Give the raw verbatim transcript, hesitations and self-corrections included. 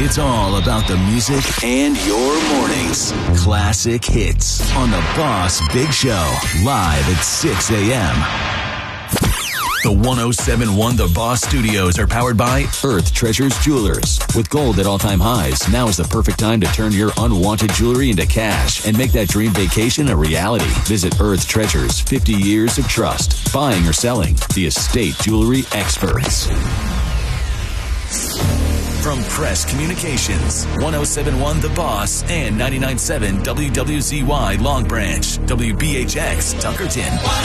It's all about the music and your mornings. Classic hits on the Boss Big Show, live at six a.m. The one oh seven point one The Boss Studios are powered by Earth Treasures Jewelers. With gold at all-time highs, now is the perfect time to turn your unwanted jewelry into cash and make that dream vacation a reality. Visit Earth Treasures, fifty years of trust. Buying or selling, the estate jewelry experts. From Press Communications, one oh seven point one The Boss and ninety-nine point seven W W Z Y Long Branch, W B H X Tuckerton.